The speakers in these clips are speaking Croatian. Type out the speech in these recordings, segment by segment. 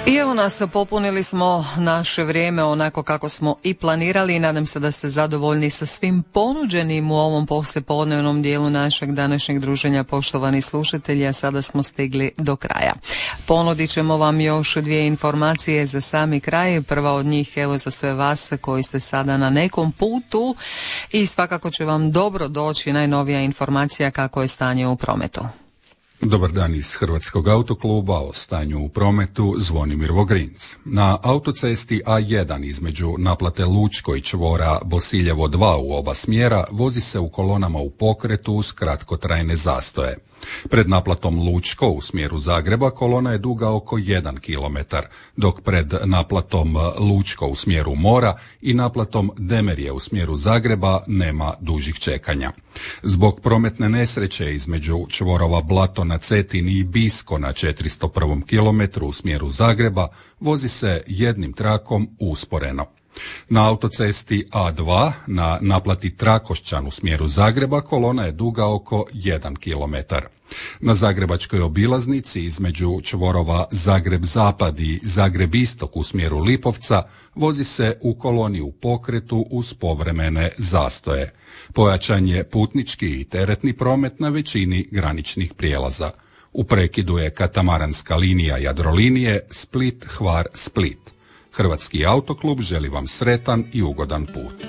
I evo nas, popunili smo naše vrijeme onako kako smo i planirali i nadam se da ste zadovoljni sa svim ponuđenim u ovom poslijepodnevnom dijelu našeg današnjeg druženja, poštovani slušatelji, a sada smo stigli do kraja. Ponudit ćemo vam još dvije informacije za sami kraj. Prva od njih evo za sve vas koji ste sada na nekom putu i svakako će vam dobro doći najnovija informacija kako je stanje u prometu. Dobar dan iz Hrvatskog autokluba, o stanju u prometu Zvonimir Vogrinc. Na autocesti A1 između naplate Lučko i čvora Bosiljevo 2 u oba smjera vozi se u kolonama u pokretu uz kratkotrajne zastoje. Pred naplatom Lučko u smjeru Zagreba kolona je duga oko 1 km, dok pred naplatom Lučko u smjeru Mora i naplatom Demerije u smjeru Zagreba nema dužih čekanja. Zbog prometne nesreće između čvorova Blato na Cetini i Bisko na 401. km u smjeru Zagreba vozi se jednim trakom usporeno. Na autocesti A2 na naplati Trakošćan u smjeru Zagreba kolona je duga oko 1 km. Na zagrebačkoj obilaznici između čvorova Zagreb Zapad i Zagreb Istok u smjeru Lipovca vozi se u koloni u pokretu uz povremene zastoje. Pojačan je putnički i teretni promet na većini graničnih prijelaza. U prekidu je katamaranska linija Jadrolinije Split-Hvar-Split. Hrvatski autoklub želi vam sretan i ugodan put.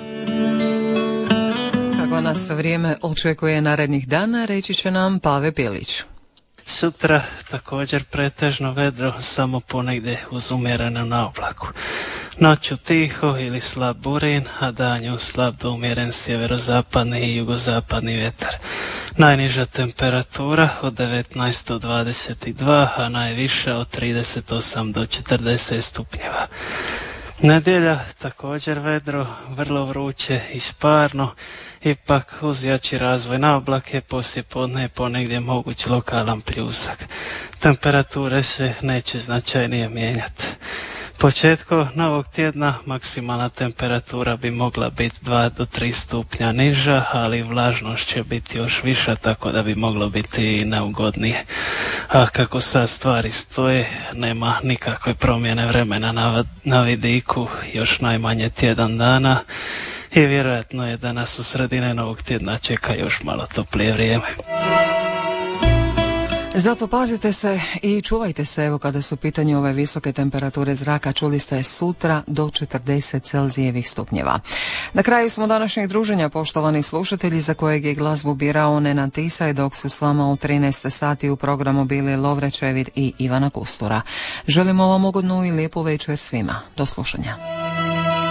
Kako nas vrijeme očekuje narednih dana, reći će nam Pave Pilić. Sutra također pretežno vedro, samo ponegdje uz umjerenu oblaku. Noću tiho ili slab burin, a danju slab do umjeren sjeverozapadni i jugozapadni vjetar. Najniža temperatura od 19 do 22, a najviša od 38 do 40 stupnjeva. Nedjelja također vedro, vrlo vruće i sparno, ipak uz jači razvoj na oblake poslijepodne je ponegdje moguć lokalan pljusak. Temperature se neće značajnije mijenjati. Početkom novog tjedna maksimalna temperatura bi mogla biti 2 do 3 stupnja niža, ali vlažnost će biti još viša, tako da bi moglo biti i neugodnije. A kako sad stvari stoje, nema nikakve promjene vremena na vidiku, još najmanje tjedan dana i vjerojatno je da nas u sredine novog tjedna čeka još malo toplije vrijeme. Zato pazite se i čuvajte se, evo kada su u pitanju ove visoke temperature zraka, čuli ste sutra do 40 Celzijevih stupnjeva. Na kraju smo današnjeg druženja, poštovani slušatelji, za kojeg je glazbu birao Nenad Tisaj, dok su s vama u 13 sati u programu bili Lovre Čevir i Ivana Kustura. Želimo vam ugodnu i lijepu večer svima. Do slušanja.